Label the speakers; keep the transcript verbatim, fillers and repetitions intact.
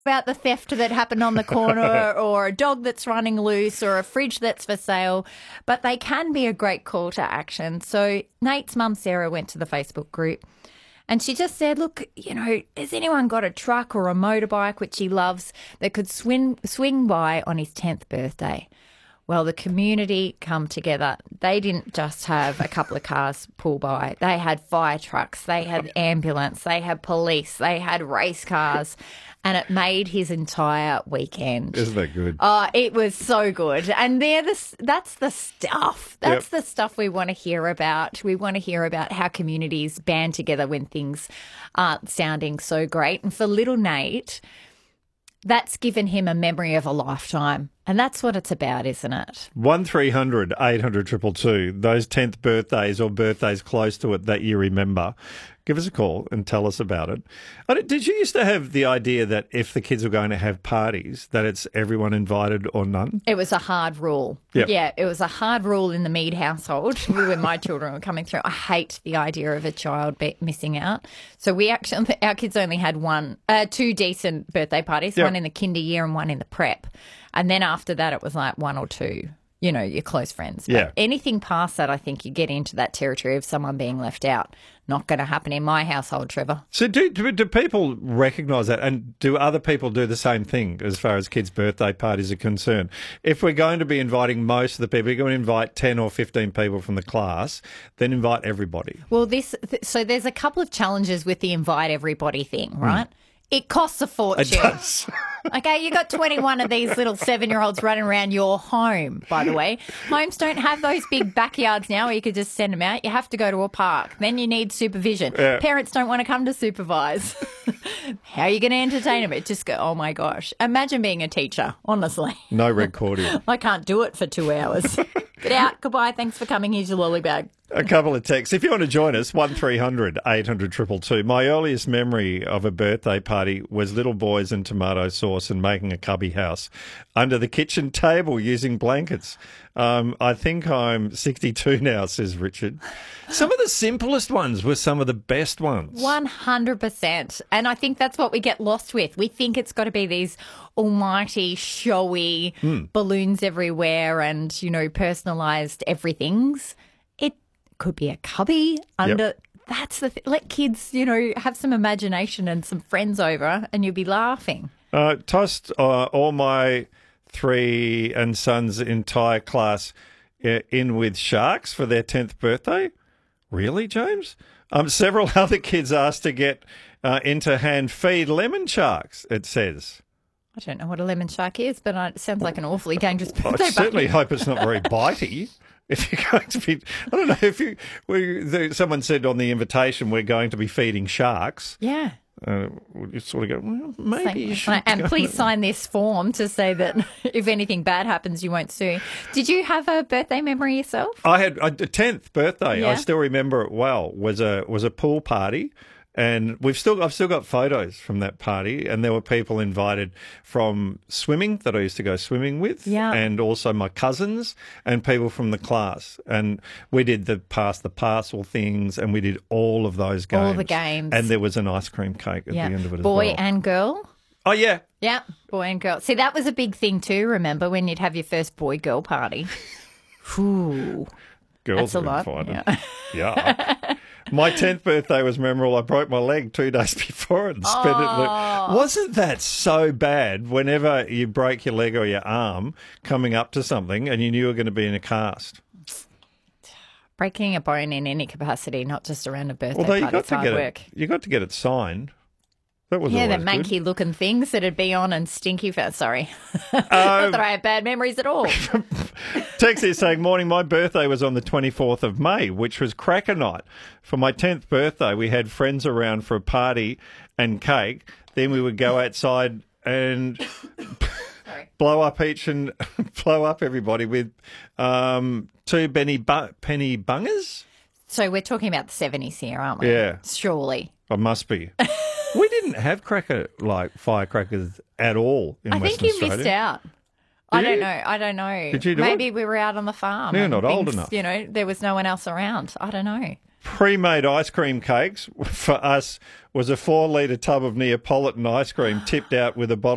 Speaker 1: about the theft that happened on the corner or a dog that's running loose or a fridge that's for sale, but they can be a great call to action. So Nate's mum, Sarah, went to the Facebook group and she just said, look, you know, has anyone got a truck or a motorbike, which he loves, that could swing, swing by on his tenth birthday? Well, the community come together. They didn't just have a couple of cars pull by. They had fire trucks, they had ambulance, they had police, they had race cars, and it made his entire weekend.
Speaker 2: Isn't that good?
Speaker 1: Oh, it was so good. And they're the, that's the stuff. That's
Speaker 2: Yep.
Speaker 1: the stuff we want to hear about. We want to hear about how communities band together when things aren't sounding so great. And for little Nate, that's given him a memory of a lifetime. And that's what it's about, isn't it?
Speaker 2: one three hundred eight hundred two two two, those tenth birthdays or birthdays close to it that you remember. Give us a call and tell us about it. I don't- Did you used to have the idea that if the kids were going to have parties, that it's everyone invited or none?
Speaker 1: It was a hard rule.
Speaker 2: Yep.
Speaker 1: Yeah, it was a hard rule in the Mead household when my children were coming through. I hate the idea of a child be- missing out. So we actually, our kids only had one, uh, two decent birthday parties,
Speaker 2: Yep.
Speaker 1: one in the kinder year and one in the prep. And then after that, it was like one or two, you know, your close friends. But
Speaker 2: Yeah.
Speaker 1: anything past that, I think you get into that territory of someone being left out. Not going to happen in my household, Trevor.
Speaker 2: So do, do, do people recognise that, and do other people do the same thing as far as kids' birthday parties are concerned? If we're going to be inviting most of the people, you're going to invite ten or fifteen people from the class, then invite everybody.
Speaker 1: Well, this th- so there's a couple of challenges with the invite everybody thing, right? It costs a
Speaker 2: It
Speaker 1: fortune.
Speaker 2: does.
Speaker 1: Okay, you got twenty-one of these little seven-year-olds running around your home, by the way. Homes don't have those big backyards now where you could just send them out. You have to go to a park. Then you need supervision.
Speaker 2: Yeah.
Speaker 1: Parents don't want to come to supervise. How are you going to entertain them? It just go, oh, my gosh. Imagine being a teacher, honestly.
Speaker 2: No red cordial.
Speaker 1: I can't do it for two hours. Get out. Goodbye. Thanks for coming. Here's your lolly bag.
Speaker 2: A couple of texts. If you want to join us, one three hundred eight hundred two two two. My earliest memory of a birthday party was little boys and tomato sauce and making a cubby house under the kitchen table using blankets. Um, I think I'm sixty-two now, says Richard. Some of the simplest ones were some of the best ones.
Speaker 1: one hundred percent. And I think that's what we get lost with. We think it's got to be these almighty, showy balloons everywhere and, you know, personalised everythings. It could be a cubby under...
Speaker 2: Yep.
Speaker 1: That's the thing. Let kids, you know, have some imagination and some friends over and you'll be laughing.
Speaker 2: Uh, tossed uh, all my three and sons' entire class uh, in with sharks for their tenth birthday. Really, James? Um, several other kids asked to get uh, into hand feed lemon sharks, it says.
Speaker 1: I don't know what a lemon shark is, but it sounds like an awfully dangerous
Speaker 2: I
Speaker 1: birthday
Speaker 2: certainly
Speaker 1: party.
Speaker 2: hope it's not very bitey. If you're going to be, I don't know, if you, we, the, someone said on the invitation we're going to be feeding sharks.
Speaker 1: Yeah.
Speaker 2: Uh, you sort of go, well, maybe you should.
Speaker 1: Thank- and
Speaker 2: go
Speaker 1: please
Speaker 2: with-
Speaker 1: sign this form to say that if anything bad happens, you won't sue. Did you have a birthday memory yourself?
Speaker 2: I had a tenth birthday. I
Speaker 1: Yeah.
Speaker 2: still remember it well. Was a was a pool party, and we've still I've still got photos from that party. And there were people invited from swimming that I used to go swimming with,
Speaker 1: Yeah.
Speaker 2: and also my cousins and people from the class. And we did the pass the parcel things, and we did all of those games.
Speaker 1: All the games.
Speaker 2: And there was an ice cream cake at
Speaker 1: Yeah.
Speaker 2: the end of it as
Speaker 1: Boy
Speaker 2: well.
Speaker 1: and girl.
Speaker 2: Oh yeah,
Speaker 1: Yeah, boy and girl. See, that was a big thing too, remember, when you'd have your first boy-girl party. Ooh.
Speaker 2: girls
Speaker 1: That's a
Speaker 2: were
Speaker 1: lot,
Speaker 2: invited.
Speaker 1: yeah.
Speaker 2: Yeah. My tenth birthday was memorable. I broke my leg two days before it and spent it.
Speaker 1: Oh.
Speaker 2: Wasn't that so bad whenever you break your leg or your arm coming up to something and you knew you were going to be in a cast?
Speaker 1: Breaking a bone in any capacity, not just around a birthday
Speaker 2: Although you
Speaker 1: party,
Speaker 2: got
Speaker 1: it's
Speaker 2: to
Speaker 1: hard
Speaker 2: get
Speaker 1: work.
Speaker 2: it, you got to get it signed. That was
Speaker 1: Yeah, the
Speaker 2: always good.
Speaker 1: manky looking things that'd be on and stinky fat. Sorry.
Speaker 2: Um,
Speaker 1: Not that I have bad memories at all.
Speaker 2: Text here saying, morning, my birthday was on the twenty-fourth of May, which was cracker night. For my tenth birthday, we had friends around for a party and cake. Then we would go outside and blow up each and blow up everybody with um, two Benny bu- penny bungers.
Speaker 1: So we're talking about the seventies here, aren't we?
Speaker 2: Yeah.
Speaker 1: Surely.
Speaker 2: I must be. We didn't have cracker like firecrackers at all in
Speaker 1: I
Speaker 2: Western
Speaker 1: think you
Speaker 2: Australia.
Speaker 1: missed out. I
Speaker 2: Did
Speaker 1: don't
Speaker 2: you?
Speaker 1: know. I don't know.
Speaker 2: Did you do
Speaker 1: Maybe
Speaker 2: it?
Speaker 1: we were out on the farm.
Speaker 2: You're
Speaker 1: and
Speaker 2: not old
Speaker 1: things,
Speaker 2: enough.
Speaker 1: You know, there was no one else around. I don't know.
Speaker 2: Pre-made ice cream cakes for us was a four litre tub of Neapolitan ice cream tipped out with a bottle